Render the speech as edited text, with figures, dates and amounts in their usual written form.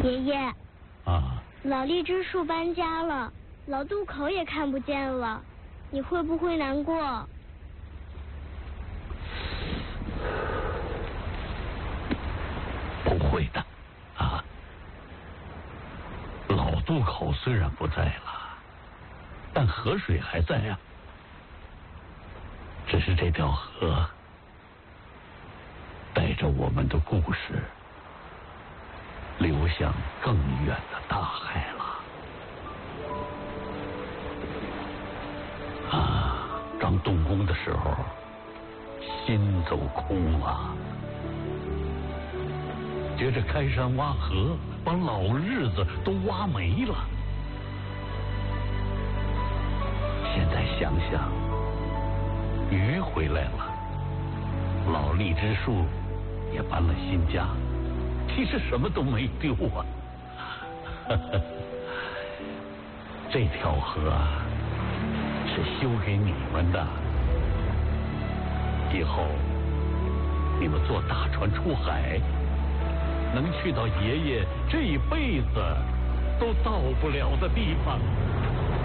爷爷。 啊。 老荔枝树搬家了，老渡口也看不见了，你会不会难过？ 不会的，啊。老渡口虽然不在了，但河水还在啊。只是这条河带着我们的故事流向更远的大海了。啊，刚动工的时候心走空啊，觉着开山挖河把老日子都挖没了。现在想想，鱼回来了，老荔枝树也搬了新家，其实什么都没丢啊。这条河是修给你们的，以后你们坐大船出海，能去到爷爷这一辈子都到不了的地方。